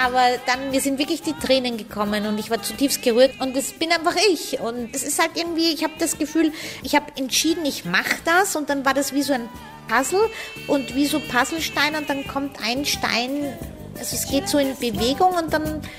aber dann, mir sind wirklich die Tränen gekommen und ich war zutiefst gerührt und das bin einfach ich. Und es ist halt irgendwie, ich habe das Gefühl, ich habe entschieden, ich mache das und dann war das wie so ein Puzzle und wie so Puzzlesteine und dann kommt ein Stein, also es geht so in Bewegung und dann